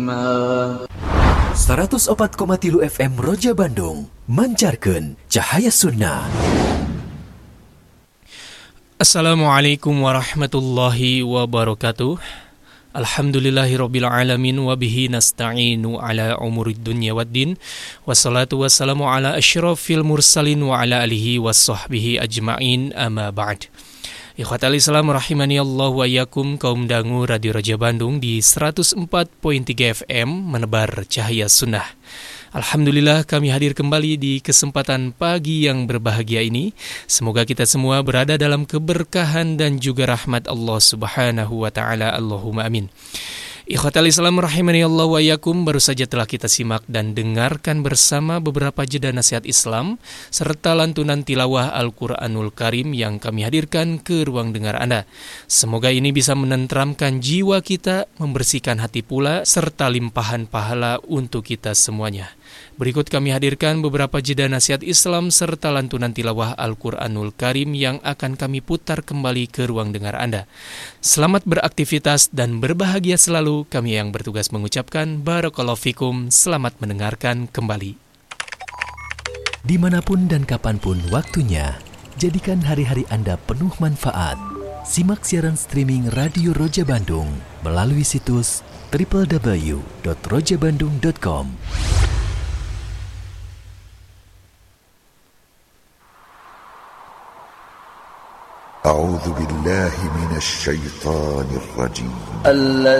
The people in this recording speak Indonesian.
104,3 FM Roja Bandung mancarkeun cahaya sunnah. Assalamualaikum warahmatullahi wabarakatuh. Alhamdulillahirabbil alamin wa bihi nasta'inu ala umurid dunya waddin. Wassalatu wassalamu ala asyrafil mursalin wa ala alihi wassahbihi ajmain, amma ba'd. Ikhwatal Islam rahimani Allah wa iyyakum, kaum dangu Radio Roja Bandung di 104.3 FM menebar cahaya sunnah. Alhamdulillah kami hadir kembali di kesempatan pagi yang berbahagia ini. Semoga kita semua berada dalam keberkahan dan juga rahmat Allah Subhanahu wa taala. Allahumma amin. Ikhwatal Islam rahimani Allah wa iyyakum, baru saja telah kita simak dan dengarkan bersama beberapa jeda nasihat Islam serta lantunan tilawah Al-Qur'anul Karim yang kami hadirkan ke ruang dengar Anda. Semoga ini bisa menenteramkan jiwa kita, membersihkan hati pula, serta limpahan pahala untuk kita semuanya. Berikut kami hadirkan beberapa jeda nasihat Islam serta lantunan tilawah Al-Qur'anul Karim yang akan kami putar kembali ke ruang dengar Anda. Selamat beraktivitas dan berbahagia selalu. Kami yang bertugas mengucapkan Barakallahu fikum. Selamat mendengarkan kembali. Dimanapun dan kapanpun waktunya, jadikan hari-hari Anda penuh manfaat. Simak siaran streaming Radio Roja Bandung melalui situs www.rojabandung.com. أعوذ بالله من الشيطان الرجيم